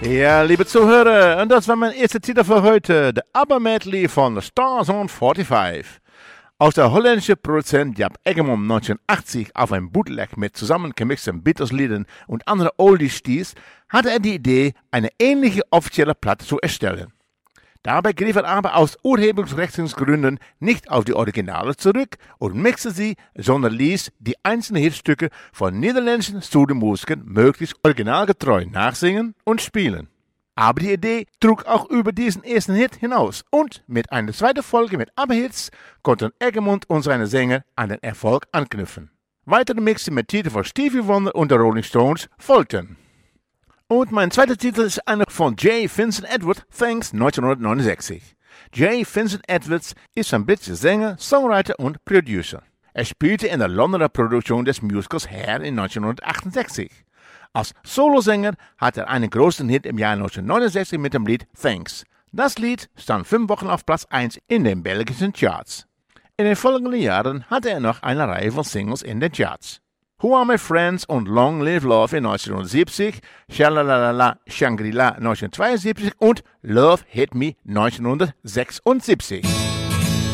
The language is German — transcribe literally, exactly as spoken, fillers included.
Ja, liebe Zuhörer, und das war mein erster Titel für heute, der ABBA-Medley von The Stars on forty-five. Aus der holländische Produzent Jaap Eggermond neunzehnhundertachtzig auf ein Bootleg mit zusammengemixten Beatles-Liedern und anderen Oldies stieß, hatte er die Idee, eine ähnliche offizielle Platte zu erstellen. Dabei griff er aber aus Urheberrechtsgründen nicht auf die Originale zurück und mixte sie, sondern ließ die einzelnen Hitstücke von niederländischen Studiomusikern möglichst originalgetreu nachsingen und spielen. Aber die Idee trug auch über diesen ersten Hit hinaus und mit einer zweiten Folge mit ABBA-Hits konnten Eggermond und seine Sänger an den Erfolg anknüpfen. Weitere Mixen mit Titeln von Stevie Wonder und der Rolling Stones folgten. Und mein zweiter Titel ist einer von J. Vincent Edwards, Thanks, neunzehnhundertneunundsechzig. J. Vincent Edwards ist ein britischer Sänger, Songwriter und Producer. Er spielte in der Londoner Produktion des Musicals Hair in neunzehnhundertachtundsechzig. Als Solosänger hat er einen großen Hit im Jahr neunzehnhundertneunundsechzig mit dem Lied Thanks. Das Lied stand fünf Wochen auf Platz eins in den belgischen Charts. In den folgenden Jahren hatte er noch eine Reihe von Singles in den Charts. Who Are My Friends und Long Live Love in neunzehnhundertsiebzig, Shalalala Shangri-La neunzehnhundertzweiundsiebzig und Love Hit Me neunzehnhundertsechsundsiebzig.